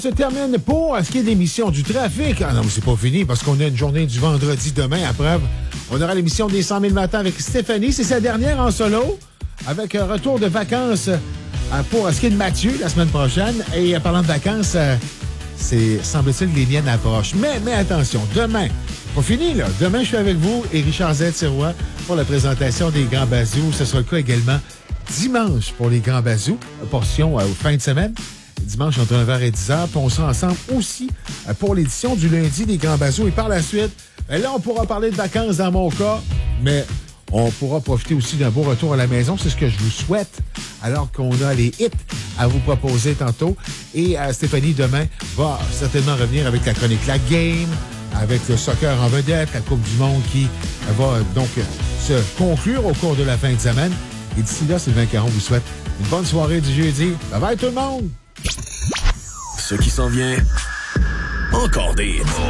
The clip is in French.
Se termine pour ce qui est de l'émission du trafic. Ah non, mais c'est pas fini parce qu'on a une journée du vendredi demain. Après, on aura l'émission des 100 000 matins avec Stéphanie. C'est sa dernière en solo avec un retour de vacances pour ce qui est de Mathieu la semaine prochaine. Et parlant de vacances, c'est, semble-t-il, que les miennes approchent. Mais attention, demain, pas fini là. Demain, je suis avec vous et Richard Z. Sirois pour la présentation des Grands Bazous. Ce sera le cas également dimanche pour les Grands Bazous. Portion fin de semaine. Dimanche entre 9h et 10h. Puis on sera ensemble aussi pour l'édition du lundi des Grands Bazous. Et par la suite, là, on pourra parler de vacances dans mon cas, mais on pourra profiter aussi d'un beau retour à la maison. C'est ce que je vous souhaite, alors qu'on a les hits à vous proposer tantôt. Et Stéphanie, demain, va certainement revenir avec la chronique La Game, avec le soccer en vedette, la Coupe du Monde qui va donc se conclure au cours de la fin de semaine. Et d'ici là, Sylvain Caron vous souhaite une bonne soirée du jeudi. Bye bye tout le monde! Ce qui s'en vient, encore des hits.